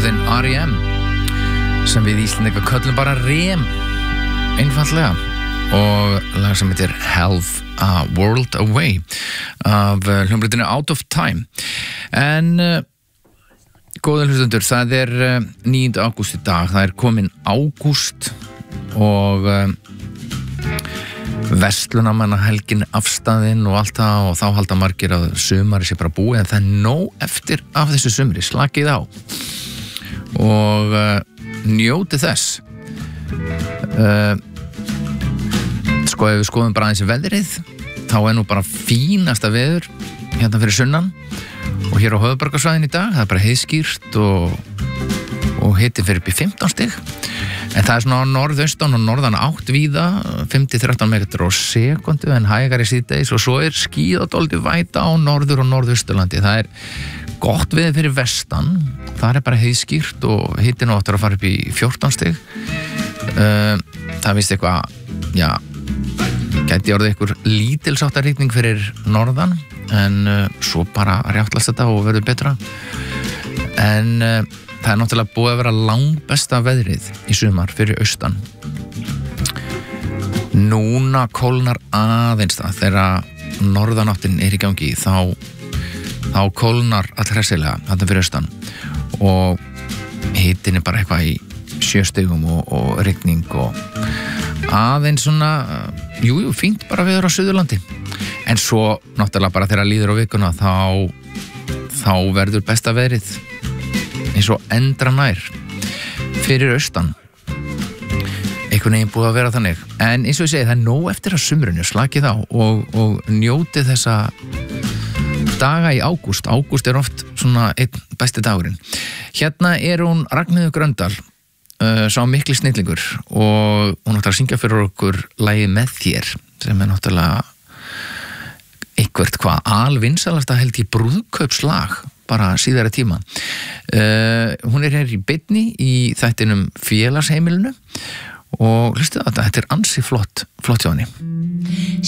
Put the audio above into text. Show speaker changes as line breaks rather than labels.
hljómsveitin R.E.M. sem við Íslendingar köllum bara REM einfaldlega, og lag sem heitir Half a World Away af hljómsveitinni Out of Time. En góðir hlustundur, það er 9. ágúst í dag, það er komin ágúst og verslunarmannahelgin afstæðin og allt það, og þá halda margir að sumari sé bara búið, en það er nóg eftir af þessu sumri, slakið á og njóti þess. Sko, ef við skoðum bara aðeins veðrið, þá er nú bara fínasta veður hérna fyrir sunnan og hér á höfuðborgarsvæðinu í dag, það er bara heiðskýrt og hiti fyrir upp í 15 stig. En það er svona norðaustan og norðan átt víða, 5-13 metrar á sekundu, en hægari síðdegis, og svo er skíðað dálítið væta á norður- og norðausturlandi. Það er gott veður fyrir vestan, það er bara heiðskýrt og hitinn áttur að fara upp í 14 stig. Það er víst eitthvað, já, gæti orðið einhver lítilsháttar rigning fyrir norðan, en svo bara rjáttlast þetta og verður betra. En það er náttúrulega búið að vera langbesta veðrið í sumar fyrir austan. Núna kólnar aðeins það, þegar norðanáttin er í gangi, þá kólnar allhressilega þetta fyrir austan, og hitinn er bara eitthvað í 7 stigum og rigning og aðeins svona, fínt bara veður á Suðurlandi. En svo náttúrulega bara þegar líður á vikuna, þá verður besta veðrið eins og endra nær fyrir austan. Einhvern veginn búið að vera þannig. En eins og ég segi, það er nóg eftir að sumrinu, slakið á og njótið þessa daga í ágúst. Ágúst er oft svona einn besti dagurinn. Hérna er hún Ragnheiður Gröndal, sá mikli snillingur, og hún ætlar að syngja fyrir okkur lagið Með þér, sem er náttúrulega eitthvert alvinsalasta held í brúðkaupslag bara síðara tíma. Hún er hér í beinni í þættinum Félagsheimilinu og hlustu þetta er ansi flott hjá henni.